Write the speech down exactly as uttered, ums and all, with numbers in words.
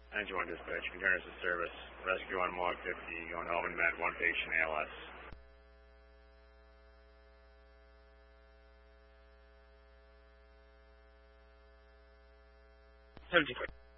ninety-one dispatch, returns to service. Rescue on Walk fifty, going home and met one patient A L S. seventy-four.